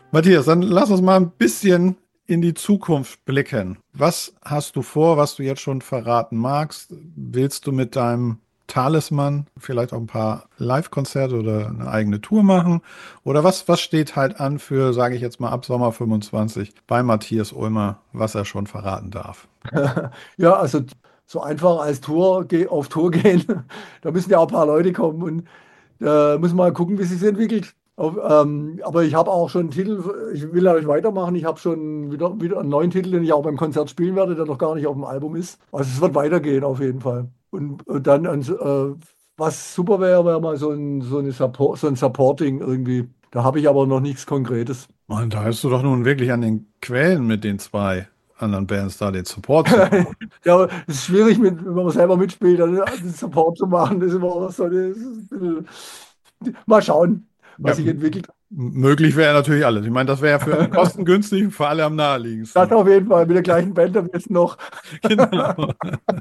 Matthias, dann lass uns mal ein bisschen in die Zukunft blicken. Was hast du vor, was du jetzt schon verraten magst? Willst du mit deinem Talisman vielleicht auch ein paar Live-Konzerte oder eine eigene Tour machen? Oder was steht halt an für, sage ich jetzt mal, ab Sommer 25 bei Matthias Ulmer, was er schon verraten darf? Ja, also so einfach als auf Tour gehen, da müssen ja auch ein paar Leute kommen und muss mal gucken, wie es sich entwickelt. Aber ich habe auch schon einen Titel, ich will natürlich weitermachen. Ich habe schon wieder einen neuen Titel, den ich auch beim Konzert spielen werde, der noch gar nicht auf dem Album ist. Also es wird weitergehen auf jeden Fall. Und dann, was super wäre, wäre mal so ein Supporting irgendwie. Da habe ich aber noch nichts Konkretes. Und da hast du doch nun wirklich an den Quellen mit den zwei anderen Bands da den Support zu. Ja, es ist schwierig, wenn man selber mitspielt, dann den Support zu machen. Das ist immer so mal schauen, Ja, was sich entwickelt. möglich wäre natürlich alles. Ich meine, das wäre ja für kostengünstig und für alle am Das naheliegendsten. auf jeden Fall mit der gleichen Band am besten noch. Genau.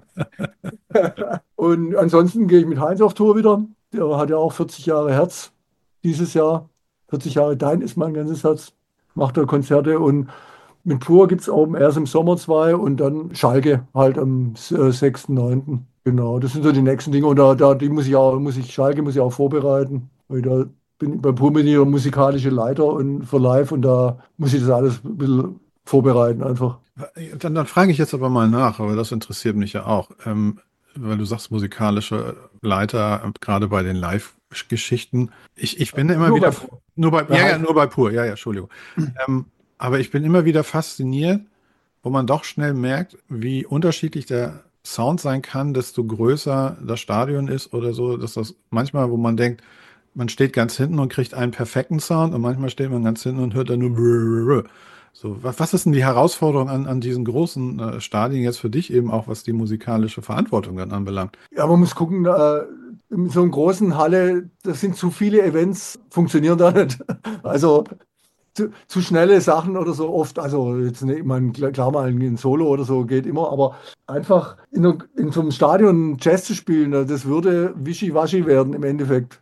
Und ansonsten gehe ich mit Heinz auf Tour wieder. Der hat ja auch 40 Jahre Herz dieses Jahr. 40 Jahre Dein ist mein ganzes Herz. Macht er Konzerte und mit Pur gibt es oben erst im Sommer zwei und dann Schalke halt am 6.9. Genau, das sind so die nächsten Dinge. Und die Schalke muss ich auch vorbereiten. Weil da bei Pur bin ich der musikalische Leiter und für live und da muss ich das alles ein bisschen vorbereiten einfach. Dann frage ich jetzt aber mal nach, aber das interessiert mich ja auch. Weil du sagst, musikalische Leiter, gerade bei den Live-Geschichten. Ich bin immer Nur wieder, bei Pur. nur bei, Bei ja, ja, Heinz. nur bei Pur, ja, ja, Entschuldigung. Ähm, aber ich bin immer wieder fasziniert, wo man doch schnell merkt, wie unterschiedlich der Sound sein kann, desto größer das Stadion ist oder so, dass das manchmal, wo man denkt, man steht ganz hinten und kriegt einen perfekten Sound und manchmal steht man ganz hinten und hört dann nur brrrr. So, was ist denn die Herausforderung an diesen großen Stadien jetzt für dich eben auch, was die musikalische Verantwortung dann anbelangt? Ja, man muss gucken, in so einer großen Halle, das sind zu viele Events, funktionieren da nicht. Also zu schnelle Sachen oder so oft, also jetzt nicht, ich meine, klar mal ein Solo oder so geht immer, aber einfach in so einem Stadion Jazz zu spielen, das würde wischiwaschi werden im Endeffekt.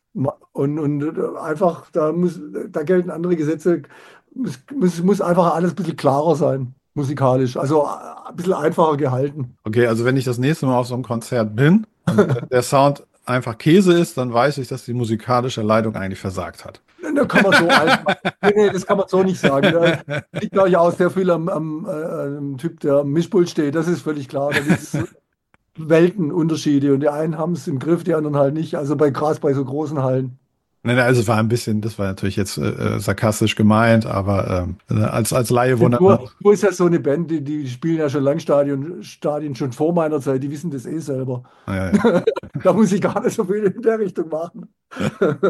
Und einfach, da gelten andere Gesetze, muss einfach alles ein bisschen klarer sein, musikalisch, also ein bisschen einfacher gehalten. Okay, also wenn ich das nächste Mal auf so einem Konzert bin und der Sound einfach Käse ist, dann weiß ich, dass die musikalische Leitung eigentlich versagt hat. Da kann man so alt. Nee, das kann man so nicht sagen. Da liegt, glaube ich, auch sehr viel am Typ, der am Mischpult steht. Das ist völlig klar. Da gibt es Weltenunterschiede und die einen haben es im Griff, die anderen halt nicht. Also gerade bei so großen Hallen. Nein, also es war ein bisschen, das war natürlich jetzt sarkastisch gemeint, aber als Laie Und wundert man. Pur ist ja so eine Band, die spielen ja schon Stadien schon vor meiner Zeit, die wissen das eh selber. Ja, ja. Da muss ich gar nicht so viel in der Richtung machen.